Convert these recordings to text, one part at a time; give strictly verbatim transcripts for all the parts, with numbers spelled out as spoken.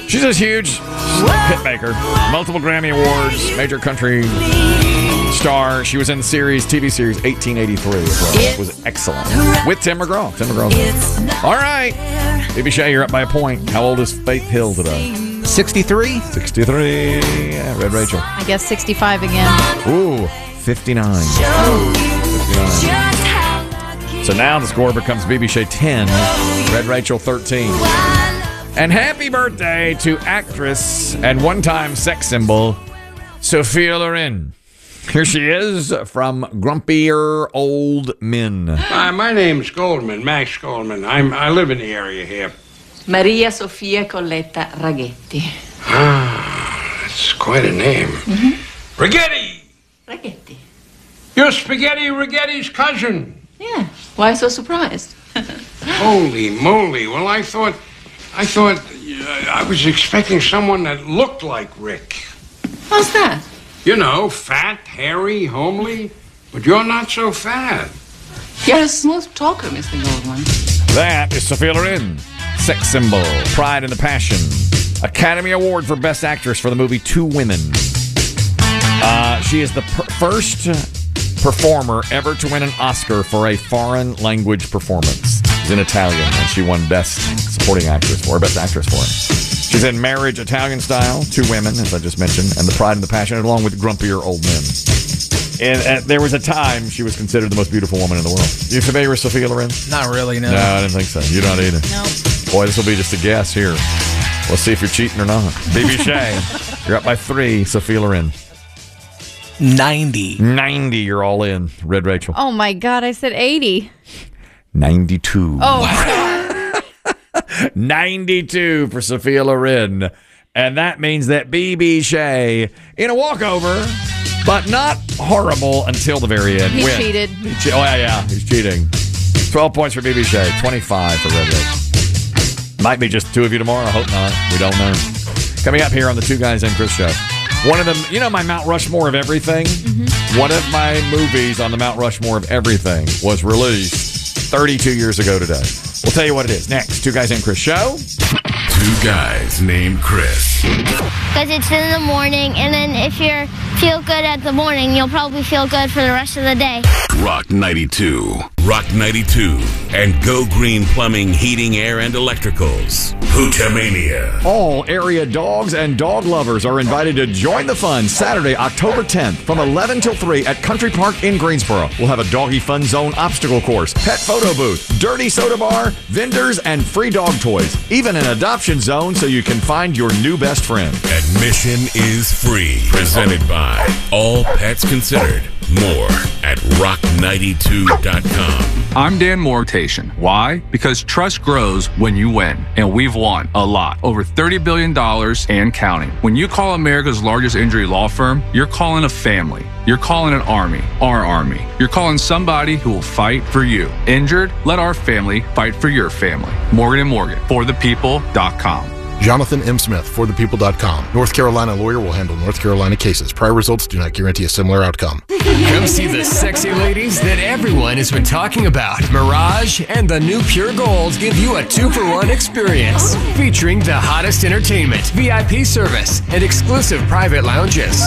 She's a huge hit maker. Multiple Grammy Awards, major country star. She was in the series, T V series eighteen eighty-three as well. It was excellent. With Tim McGraw. Tim McGraw. All right. Baby Shay, you're up by a point. How old is Faith Hill today? sixty-three. sixty-three. Yeah, Red Rachel. I guess sixty-five again. Ooh, fifty-nine. fifty-nine. So now the score becomes B B Shay ten, Red Rachel thirteen. And happy birthday to actress and one-time sex symbol, Sophia Loren. Here she is from Grumpier Old Men. Hi, my name's Goldman, Max Goldman. I'm, I live in the area here. Maria Sofia Colletta Raghetti. Ah, that's quite a name. Mm-hmm. Raghetti! Raghetti. You're Spaghetti Raghetti's cousin. Yeah. Why so surprised? Holy moly. Well, I thought... I thought... Uh, I was expecting someone that looked like Rick. How's that? You know, fat, hairy, homely. But you're not so fat. You're a smooth talker, Mister Goldman. That is Sophia Loren. Sex symbol, Pride and the Passion. Academy Award for Best Actress for the movie Two Women. Uh, she is the per- first performer ever to win an Oscar for a foreign language performance. She's in Italian, and she won Best Supporting Actress for, or Best Actress for it. She's in Marriage, Italian Style, Two Women, as I just mentioned, and The Pride and the Passion, along with Grumpier Old Men. And uh, there was a time she was considered the most beautiful woman in the world. You familiar with Sophia Loren? Not really, no. No, I didn't think so. You don't either. No. Boy, this will be just a guess here. We'll see if you're cheating or not. B B Shay, you're up by three. Sophia Loren. ninety. ninety, you're all in. Red Rachel. Oh, my God. I said eighty. ninety-two. Oh, wow. ninety-two for Sophia Loren. And that means that B B Shay, in a walkover, but not horrible until the very end. He win. cheated. He che- oh, yeah, yeah. He's cheating. twelve points for B B Shay. twenty-five for Red Rachel. Might be just two of you tomorrow. I hope not. We don't know. Coming up here on the Two Guys and Chris show. One of them, you know, my Mount Rushmore of everything. Mm-hmm. One of my movies on the Mount Rushmore of everything was released thirty-two years ago today. We'll tell you what it is next. Two Guys and Chris show. Two guys named Chris. Because it's in the morning, and then if you feel good at the morning, you'll probably feel good for the rest of the day. Rock ninety-two. Rock ninety-two. And Go Green Plumbing, Heating, Air, and Electricals. Hootamania. All area dogs and dog lovers are invited to join the fun Saturday, October tenth from eleven till three at Country Park in Greensboro. We'll have a doggy fun zone obstacle course, pet photo booth, dirty soda bar, vendors, and free dog toys. Even an adoption zone so you can find your new best friend. Admission is free. Presented by All Pets Considered. More at rock ninety-two dot com. I'm Dan Mortation. Why? Because trust grows when you win. And we've won a lot. Over thirty billion dollars and counting. When you call America's largest injury law firm, you're calling a family. You're calling an army. Our army. You're calling somebody who will fight for you. Injured? Let our family fight for your family. Morgan and Morgan. For the people dot com. Jonathan M. Smith, for the people dot com. North Carolina lawyer will handle North Carolina cases. Prior results do not guarantee a similar outcome. Come see the sexy ladies that everyone has been talking about. Mirage and the new Pure Gold give you a two-for-one experience. Featuring the hottest entertainment, V I P service, and exclusive private lounges.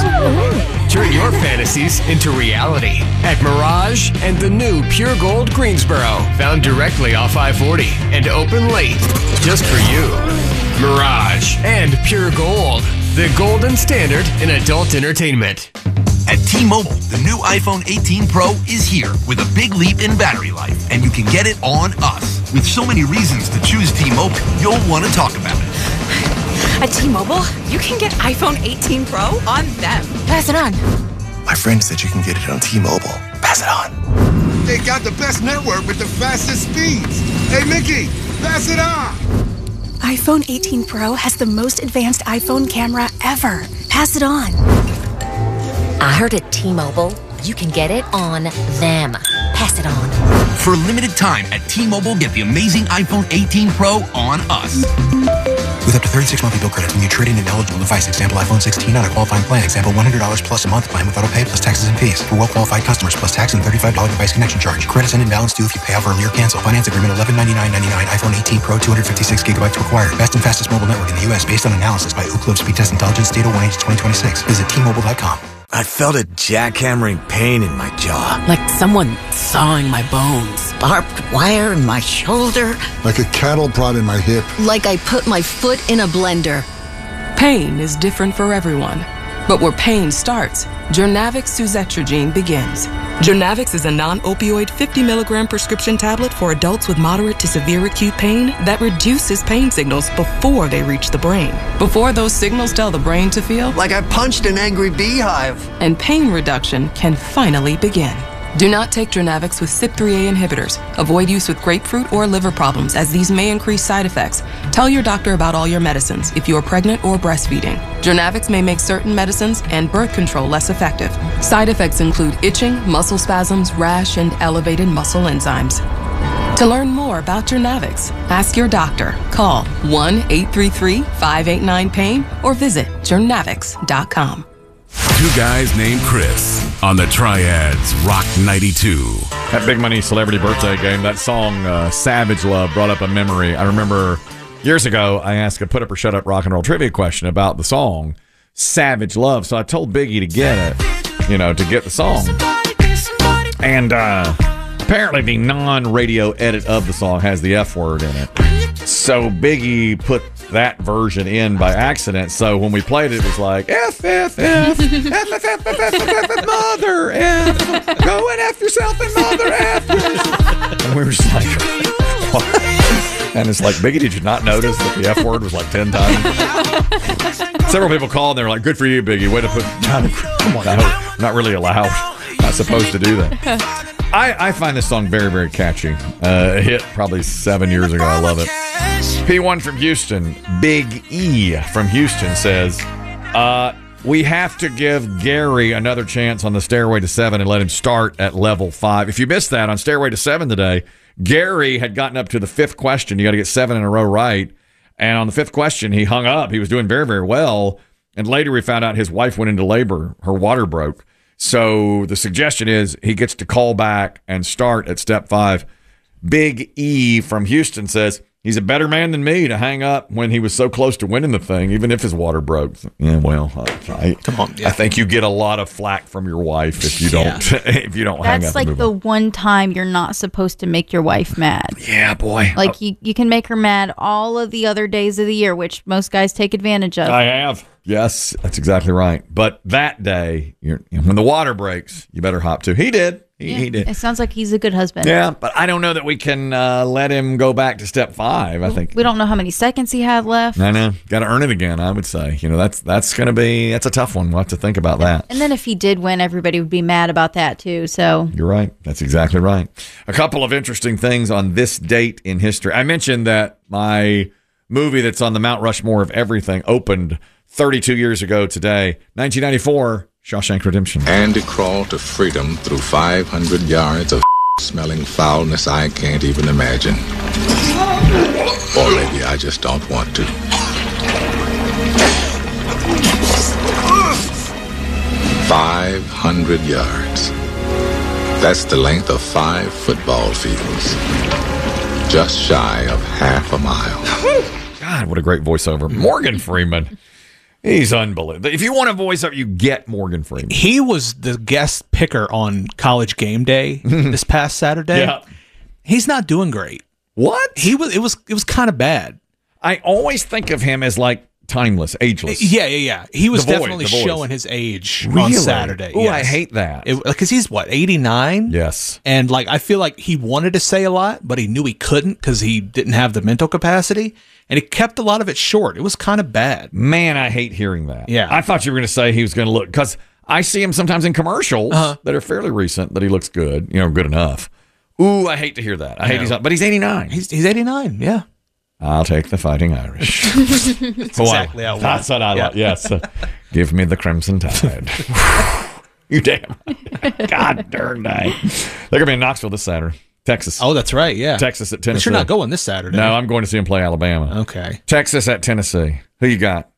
Turn your fantasies into reality at Mirage and the new Pure Gold Greensboro. Found directly off I forty and open late. Just for you. Mirage and Pure Gold, the golden standard in adult entertainment. At T-Mobile, the new iPhone eighteen Pro is here with a big leap in battery life, and you can get it on us. With so many reasons to choose T-Mobile, you'll want to talk about it. At T-Mobile, you can get iPhone eighteen Pro on them. Pass it on. My friend said you can get it on T-Mobile. Pass it on. They got the best network with the fastest speeds. Hey, Mickey, pass it on. iPhone eighteen Pro has the most advanced iPhone camera ever. Pass it on. I heard at T-Mobile, you can get it on them. Pass it on. For a limited time at T-Mobile, get the amazing iPhone eighteen Pro on us. With up to thirty-six monthly bill credits when you trade in an eligible device. Example, iPhone sixteen on a qualifying plan. Example, one hundred dollars plus a month plan with auto pay plus taxes and fees. For well-qualified customers plus tax and thirty-five dollars device connection charge. Credits end and balance due if you pay off early or cancel. Finance agreement eleven ninety-nine ninety-nine. iPhone eighteen Pro two hundred fifty-six gigabytes required. Best and fastest mobile network in the U S based on analysis by Ookla Speed Test Intelligence. Data one H twenty twenty-six. Visit T Mobile dot com. I felt a jackhammering pain in my jaw. Like someone sawing my bones. Barbed wire in my shoulder. Like a cattle prod in my hip. Like I put my foot in a blender. Pain is different for everyone. But where pain starts, Jurnavix suzetrigine begins. Jurnavix is a non-opioid fifty milligram prescription tablet for adults with moderate to severe acute pain that reduces pain signals before they reach the brain. Before those signals tell the brain to feel like I punched an angry beehive. And pain reduction can finally begin. Do not take Jurnavix with C Y P three A inhibitors. Avoid use with grapefruit or liver problems, as these may increase side effects. Tell your doctor about all your medicines if you are pregnant or breastfeeding. Jurnavix may make certain medicines and birth control less effective. Side effects include itching, muscle spasms, rash, and elevated muscle enzymes. To learn more about Jurnavix, ask your doctor. Call one eight three three, five eight nine, pain or visit jurnavix dot com. Two guys named Chris on the Triads Rock ninety-two. That Big Money Celebrity Birthday game, that song uh, Savage Love brought up a memory. I remember years ago I asked a Put Up or Shut Up rock and roll trivia question about the song Savage Love. So I told Biggie to get it, you know, to get the song. And uh, apparently the non-radio edit of the song has the F word in it. So Biggie put that version in by accident. So when we played it, it was like F F F F F F F F F F mother F, go and F yourself and mother F. And we were just like, what? And it's like, Biggie, did you not notice that the F word was like ten times? Several people called and they were like, good for you, Biggie. Way to put come on, no, I'm not really allowed. Not supposed to do that. I, I find this song very, very catchy. Uh, it hit probably seven years ago. I love it. P one from Houston, Big E from Houston says, uh, we have to give Gary another chance on the Stairway to Seven and let him start at level five. If you missed that on Stairway to Seven today, Gary had gotten up to the fifth question. You got to get seven in a row right. And on the fifth question, he hung up. He was doing very, very well. And later we found out his wife went into labor. Her water broke. So the suggestion is he gets to call back and start at step five. Big E from Houston says he's a better man than me to hang up when he was so close to winning the thing, even if his water broke. Yeah, well, I, come on. Yeah. I think you get a lot of flack from your wife if you don't yeah. if you don't hang up. That's like the on. one time you're not supposed to make your wife mad. Yeah, boy. Like you, you can make her mad all of the other days of the year, which most guys take advantage of. I have. Yes, that's exactly right. But that day, you're, when the water breaks, you better hop to. He did. He, yeah, he did. It sounds like he's a good husband. Yeah, but I don't know that we can uh, let him go back to step five. I think we don't know how many seconds he had left. I know. Got to earn it again, I would say. You know, that's that's going to be that's a tough one. We'll have to think about that. And then if he did win, everybody would be mad about that too. So you're right. That's exactly right. A couple of interesting things on this date in history. I mentioned that my movie that's on the Mount Rushmore of everything opened thirty-two years ago today, nineteen ninety-four, Shawshank Redemption. Andy crawled to freedom through five hundred yards of smelling foulness I can't even imagine. Or maybe I just don't want to. five hundred yards. That's the length of five football fields. Just shy of half a mile. God, what a great voiceover. Morgan Freeman. He's unbelievable. If you want a voiceover, you get Morgan Freeman. He was the guest picker on College Game Day this past Saturday. Yeah. He's not doing great. What? He was it was it was kind of bad. I always think of him as like timeless, ageless. Yeah, yeah, yeah. He was The voice, definitely the voice. showing his age Really? on Saturday. Ooh, yes. I hate that. Because he's, what, eighty-nine? Yes. And, like, I feel like he wanted to say a lot, but he knew he couldn't because he didn't have the mental capacity. And he kept a lot of it short. It was kind of bad. Man, I hate hearing that. Yeah. I thought you were going to say he was going to look, because I see him sometimes in commercials Uh-huh. that are fairly recent that he looks good, you know, good enough. Ooh, I hate to hear that. I, I hate know. he's, but he's eighty-nine. He's, he's eighty-nine, yeah. I'll take the Fighting Irish. That's exactly how it That's was. what I Yeah. like. Yes. Uh, give me the Crimson Tide. You damn. God darn day. They're going to be in Knoxville this Saturday. Texas. Oh, that's right. Yeah. Texas at Tennessee. But you're not going this Saturday. No, I'm going to see them play Alabama. Okay. Texas at Tennessee. Who you got?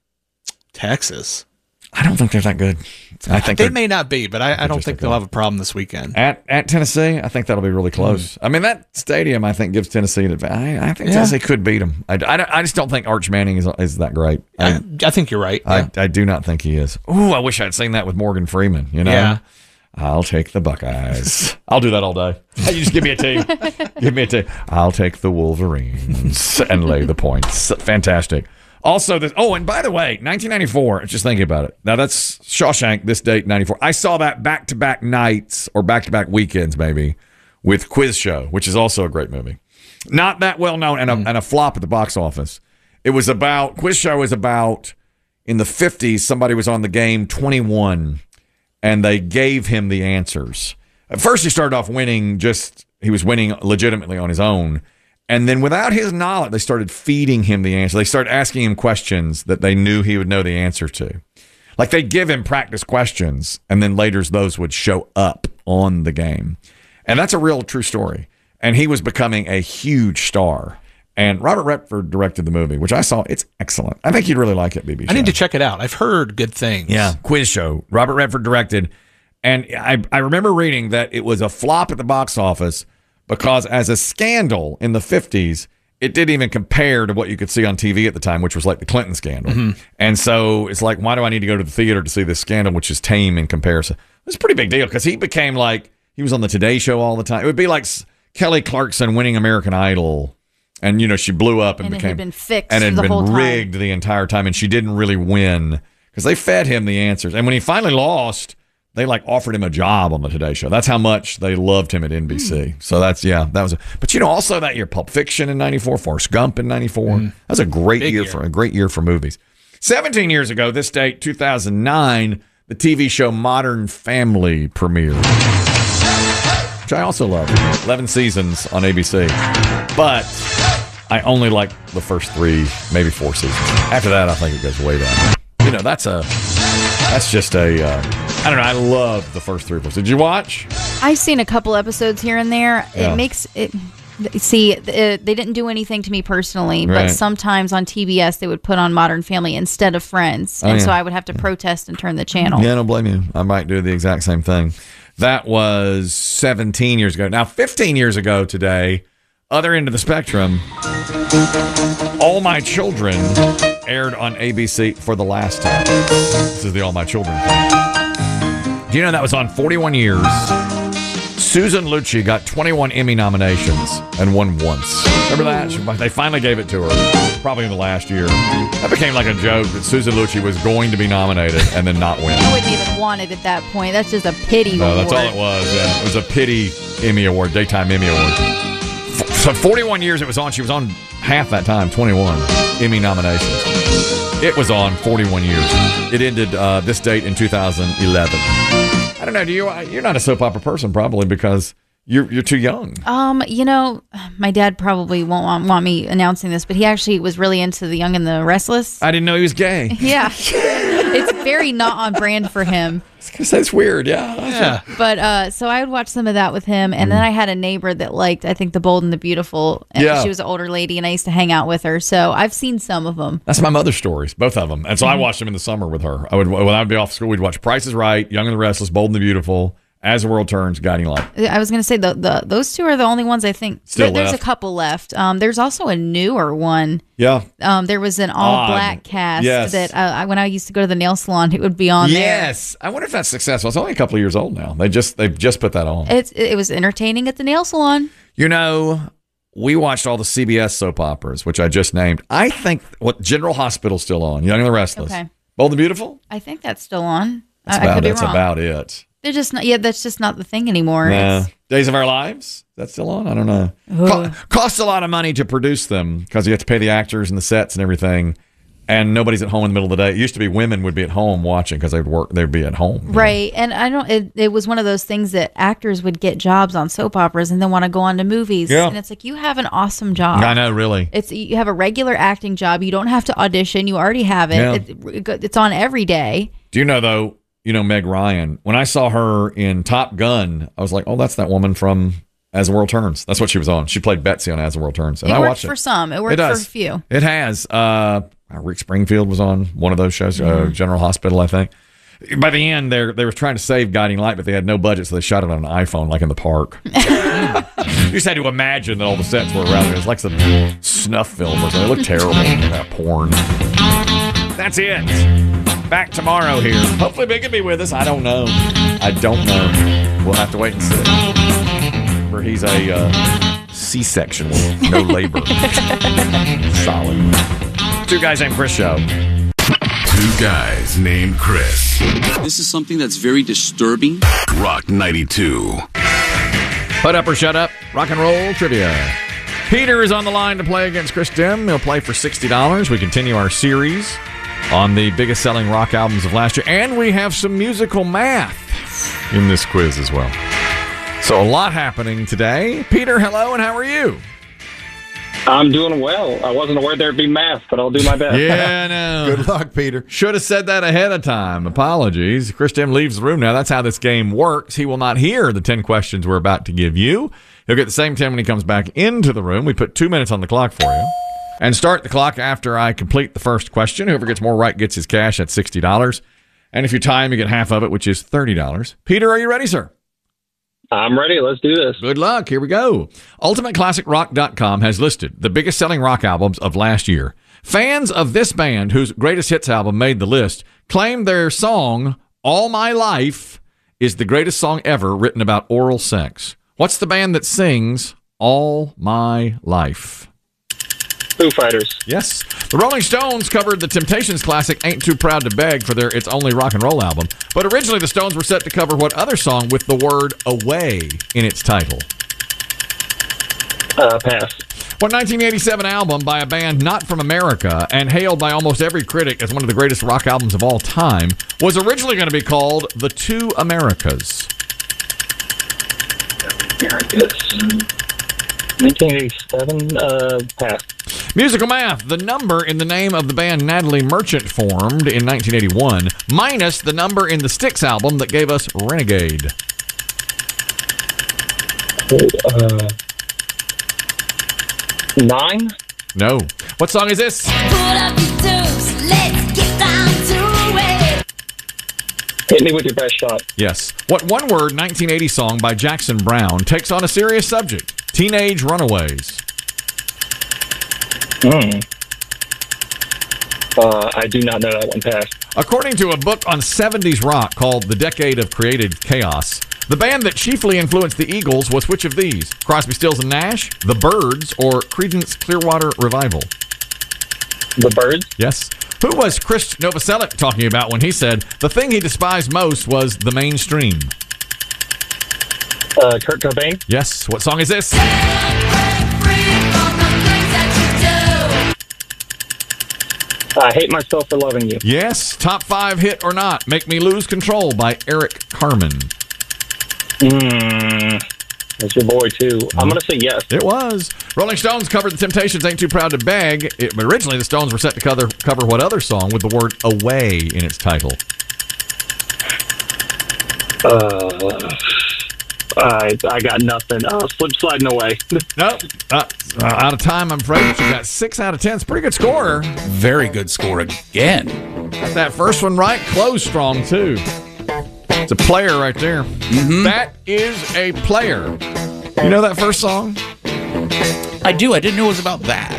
Texas. I don't think they're that good. I think they may not be, but I, I don't think okay. they'll have a problem this weekend. At at Tennessee, I think that'll be really close. Mm. I mean, that stadium, I think, gives Tennessee an advantage. I, I think yeah. Tennessee could beat them. I, I, I just don't think Arch Manning is, is that great. I, I think you're right. I, yeah. I do not think he is. Ooh, I wish I'd seen that with Morgan Freeman, you know? Yeah. I'll take the Buckeyes. I'll do that all day. You just give me a team. Give me a team. I'll take the Wolverines and lay the points. Fantastic. Also, this. Oh, and by the way, nineteen ninety-four. Just thinking about it. Now that's Shawshank. This date, ninety-four. I saw that back to back nights or back to back weekends, maybe, with Quiz Show, which is also a great movie. Not that well known and a, mm. and a flop at the box office. It was about Quiz Show was about in the fifties. Somebody was on the game twenty-one, and they gave him the answers. At first, he started off winning. Just he was winning legitimately on his own. And then without his knowledge, they started feeding him the answer. They started asking him questions that they knew he would know the answer to. Like they'd give him practice questions, and then later those would show up on the game. And that's a real true story. And he was becoming a huge star. And Robert Redford directed the movie, which I saw. It's excellent. I think you'd really like it, B B. I need to check it out. I've heard good things. Yeah, Quiz Show. Robert Redford directed. And I, I remember reading that it was a flop at the box office because as a scandal in the fifties, it didn't even compare to what you could see on T V at the time, which was like the Clinton scandal. Mm-hmm. And so it's like, why do I need to go to the theater to see this scandal, which is tame in comparison? It was a pretty big deal because he became like, he was on the Today Show all the time. It would be like Kelly Clarkson winning American Idol. And, you know, she blew up and, and became. it had been fixed and it had the been whole time. rigged the entire time. And she didn't really win because they fed him the answers. And when he finally lost, they like offered him a job on the Today Show. That's how much they loved him at N B C. Mm. So that's, yeah, that was, a, but you know, also that year, Pulp Fiction in ninety-four, Forrest Gump in ninety-four. Mm. That was a great year, year for a great year for movies. seventeen years ago, this date, two thousand nine, the T V show Modern Family premiered, which I also love. eleven seasons on A B C. But I only like the first three, maybe four seasons. After that, I think it goes way down. You know, that's a, that's just a, uh, I don't know. I love the first three episodes. Did you watch? I've seen a couple episodes here and there. Yeah. It makes it. See, it, they didn't do anything to me personally, Right. but sometimes on T B S they would put on Modern Family instead of Friends, Oh, and yeah. so I would have to protest and turn the channel. Yeah, I don't blame you. I might do the exact same thing. That was seventeen years ago. Now, fifteen years ago today, other end of the spectrum, All My Children aired on A B C for the last time. This is the All My Children thing. Do you know that was on forty-one years? Susan Lucci got twenty-one Emmy nominations and won once. Remember that? She, they finally gave it to her, probably in the last year. That became like a joke that Susan Lucci was going to be nominated and then not win. I wouldn't even want it at that point. That's just a pity No, award. that's all it was. Yeah, it was a pity Emmy award, daytime Emmy award. F- So forty-one years it was on. She was on half that time, twenty-one Emmy nominations. It was on forty-one years. It ended uh, this date in two thousand eleven. I don't know. Do you? You're not a soap opera person, probably because you're you're too young. Um, you know, my dad probably won't want, want me announcing this, but he actually was really into The Young and the Restless. I didn't know he was gay. Yeah, it's very not on brand for him. That's weird. Yeah. Yeah. But uh, so I would watch some of that with him, and then I had a neighbor that liked, I think, The Bold and the Beautiful. And Yeah. she was an older lady, and I used to hang out with her. So I've seen some of them. That's my mother's stories, both of them. And so I watched them in the summer with her. I would when I would be off school, we'd watch Price is Right, Young and the Restless, Bold and the Beautiful, As the World Turns, Guiding Light. I was going to say the, the those two are the only ones I think. Still there- there's left. a couple left. Um, there's also a newer one. Yeah. Um, there was an all black cast Yes. that uh, I, when I used to go to the nail salon, it would be on Yes. I wonder if that's successful. It's only a couple of years old now. They just they've just put that on. there. It's it was entertaining at the nail salon. You know, we watched all the C B S soap operas, which I just named. I think what General Hospital's still on, Young and the Restless. Okay. Bold and the Beautiful? I think that's still on. That's I, I about could be that's wrong. about it. They're just not. Yeah, that's just not the thing anymore. Nah. It's- Days of Our Lives? Is that still on? I don't know. Ugh. Co- costs a lot of money to produce them because you have to pay the actors and the sets and everything. And nobody's at home in the middle of the day. It used to be women would be at home watching because they'd work. They'd be at home. Right, and I don't. It, it was one of those things that actors would get jobs on soap operas and then want to go on to movies. Yeah. And it's like you have an awesome job. I know, really. It's you have a regular acting job. You don't have to audition. You already have it. Yeah. It- it's on every day. Do you know though? You know Meg Ryan. When I saw her in Top Gun, I was like, "Oh, that's that woman from As the World Turns. That's what she was on. She played Betsy on As the World Turns. And it I worked watched for it. some. It worked It for a does. few. It has. Uh, Rick Springfield was on one of those shows, Mhm. uh, General Hospital, I think. By the end, they they were trying to save Guiding Light, but they had no budget, so they shot it on an iPhone, like in the park. You just had to imagine that all the sets were around there. It was like some snuff film or something. It looked terrible. That porn. That's it. Back tomorrow here. Hopefully Big will be with us. I don't know. I don't know. We'll have to wait and see. Where he's a uh, C-section with no labor. Solid. Two Guys Named Chris show. Two Guys Named Chris. This is something that's very disturbing. Rock ninety-two. Put up or shut up. Rock and roll trivia. Peter is on the line to play against Chris Dim. He'll play for sixty dollars. We continue our series on the biggest selling rock albums of last year. And we have some musical math in this quiz as well. So a lot happening today. Peter, hello, and how are you? I'm doing well. I wasn't aware there'd be math, but I'll do my best. Yeah, I know. Good luck, Peter. Should have said that ahead of time. Apologies. Chris Dim leaves the room now. That's how this game works. He will not hear the ten questions we're about to give you. He'll get the same ten when he comes back into the room. We put two minutes on the clock for you. And start the clock after I complete the first question. Whoever gets more right gets his cash at sixty dollars. And if you tie him, you get half of it, which is thirty dollars. Peter, are you ready, sir? I'm ready. Let's do this. Good luck. Here we go. Ultimate Classic Rock dot com has listed the biggest selling rock albums of last year. Fans of this band, whose greatest hits album made the list, claim their song, All My Life, is the greatest song ever written about oral sex. What's the band that sings All My Life? Foo Fighters. Yes. The Rolling Stones covered the Temptations classic Ain't Too Proud to Beg for their It's Only Rock and Roll album. But originally the Stones were set to cover what other song with the word away in its title? Uh, pass. What nineteen eighty-seven album by a band not from America and hailed by almost every critic as one of the greatest rock albums of all time was originally going to be called The Two Americas? Americas. nineteen eighty-seven, uh, pass. Musical math. The number in the name of the band Natalie Merchant formed in nineteen eighty-one, minus the number in the Styx album that gave us Renegade. Uh, nine? No. What song is this? Hit me with your best shot. Yes. What one-word nineteen eighty song by Jackson Browne takes on a serious subject? Teenage Runaways. Hmm. Uh, I do not know that one. Pass. According to a book on seventies rock called The Decade of Created Chaos, the band that chiefly influenced the Eagles was which of these? Crosby, Stills and Nash, The Byrds, or Creedence Clearwater Revival? The Byrds? Yes. Who was Chris Novoselic talking about when he said the thing he despised most was the mainstream? Uh, Kurt Cobain? Yes. What song is this? I Hate Myself for Loving You. Yes. Top five hit or not? Make Me Lose Control by Eric Carmen. Mm, that's your boy, too. I'm going to say yes. It was. Rolling Stones covered the Temptations' Ain't Too Proud to Beg. It, but originally, the Stones were set to cover, cover what other song with the word away in its title? Uh, I I got nothing. Uh, slip sliding away. Nope. Uh, uh, out of time, I'm afraid. You got six out of ten. It's a pretty good score. Very good score again. Got that first one right. Close strong, too. It's a player right there. Mm-hmm. That is a player. You know that first song? I do. I didn't know it was about that.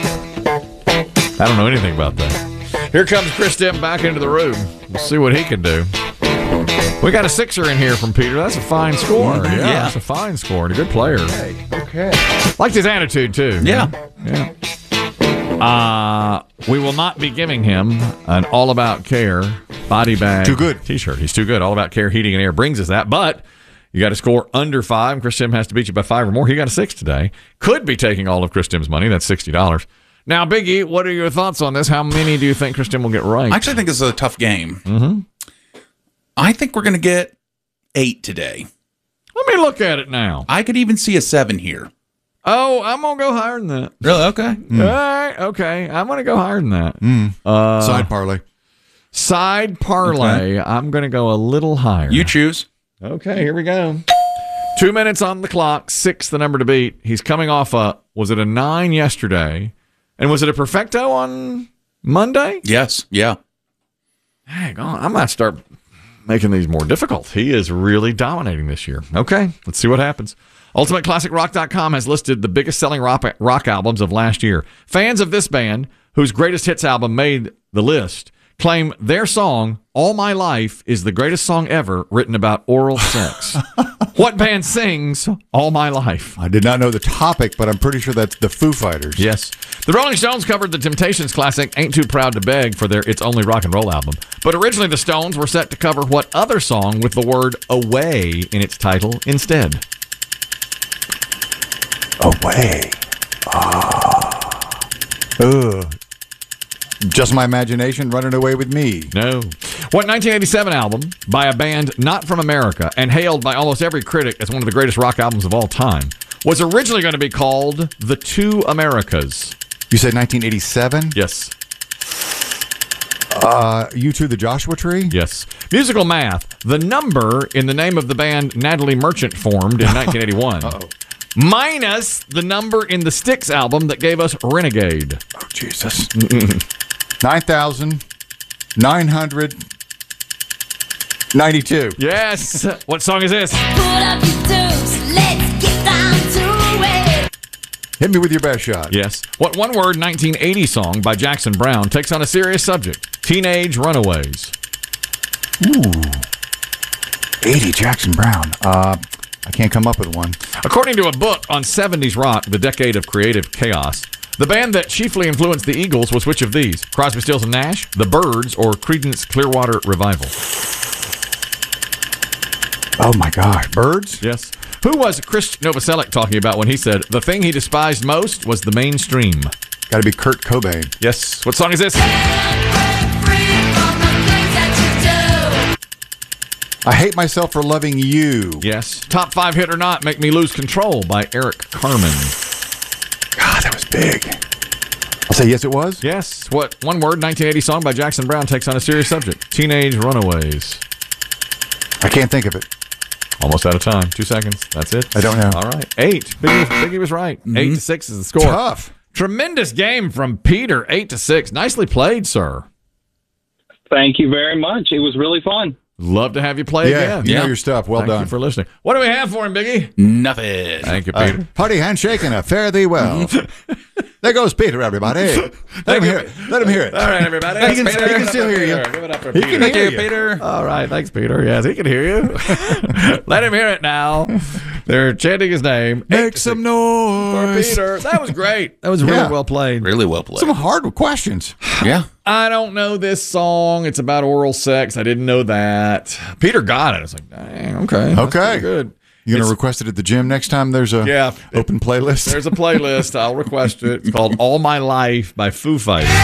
I don't know anything about that. Here comes Chris Dim back into the room. We'll see what he can do. We got a sixer in here from Peter. That's a fine score. Mm-hmm. Yeah, Yeah. that's a fine score and a good player. Okay. Okay. Liked his attitude, too. Yeah. Yeah. Uh, we will not be giving him an All About Care body bag Too good. t-shirt. He's too good. All About Care Heating and Air brings us that. But you got to score under five. Chris Dim has to beat you by five or more. He got a six today. Could be taking all of Chris Dim's money. That's sixty dollars. Now, Biggie, what are your thoughts on this? How many do you think Chris Dim will get right? I actually think this is a tough game. Mm-hmm. I think we're going to get eight today. Let me look at it now. I could even see a seven here. Oh, I'm going to go higher than that. Really? Okay. Mm. All right, okay. I'm going to go higher than that. Mm. Uh, Side parlay. Side parlay. Okay. I'm going to go a little higher. You choose. Okay, here we go. Two minutes on the clock, six the number to beat. He's coming off a, was it a nine yesterday? And was it a perfecto on Monday? Yes, yeah. Hang on, I might start making these more difficult. He is really dominating this year. Okay, let's see what happens. Ultimate Classic Rock dot com has listed the biggest selling rock, rock albums of last year. Fans of this band, whose greatest hits album made the list, claim their song, All My Life, is the greatest song ever written about oral sex. What band sings All My Life? I did not know the topic, but I'm pretty sure that's the Foo Fighters. Yes. The Rolling Stones covered the Temptations classic Ain't Too Proud to Beg for their It's Only Rock and Roll album. But originally the Stones were set to cover what other song with the word away in its title instead? Away. Ah. Ugh. Just my imagination running away with me. No. What nineteen eighty-seven album by a band not from America and hailed by almost every critic as one of the greatest rock albums of all time was originally going to be called The Two Americas? You said nineteen eighty-seven? Yes. Uh, U two, The Joshua Tree? Yes. Musical math. The number in the name of the band Natalie Merchant formed in nineteen eighty-one. Uh-oh. Minus the number in the Styx album that gave us Renegade. Oh, Jesus. nine thousand nine hundred ninety-two. Yes. What song is this? Pull up your tubes, let's get down to it. Hit me with your best shot. Yes. What one-word nineteen eighty song by Jackson Browne takes on a serious subject? Teenage Runaways. Ooh. eighty, Jackson Browne. Uh, I can't come up with one. According to a book on seventies rock, the decade of creative chaos, the band that chiefly influenced the Eagles was which of these? Crosby, Stills and Nash, The Byrds, or Creedence Clearwater Revival? Oh my gosh, Byrds? Yes. Who was Chris Novoselic talking about when he said the thing he despised most was the mainstream? Got to be Kurt Cobain. Yes. What song is this? I hate myself for loving you. Yes. Top five hit or not, Make Me Lose Control by Eric Carmen. God, that was big. I'll say yes, it was. Yes. What one word nineteen eighty song by Jackson Browne takes on a serious subject? Teenage Runaways. I can't think of it. Almost out of time. Two seconds. That's it. I don't know. All right. Eight. Biggie, Biggie was right. Mm-hmm. Eight to six is the score. Tough. Tremendous game from Peter. Eight to six. Nicely played, sir. Thank you very much. It was really fun. Love to have you play yeah, again. You know your stuff. Well Thank done. you for listening. What do we have for him, Biggie? Nothing. Thank you, Peter. Uh, party handshake and a fare thee well. There goes Peter, everybody. Let him hear it. Let him hear it. All right, everybody. He can, he can still hear you. Give it up for he Peter. can hear you, Peter. All right. Thanks, Peter. Yes, he can hear you. Let him hear it now. They're chanting his name. Make some noise. For Peter. That was great. That was really Yeah. well played. Really well played. Some hard questions. Yeah. I don't know this song. It's about oral sex. I didn't know that. Peter got it. I was like, dang, okay. That's Okay. pretty good. You going It's- to request it at the gym next time there's a Yeah. open playlist? There's a playlist. I'll request it. It's called All My Life by Foo Fighters.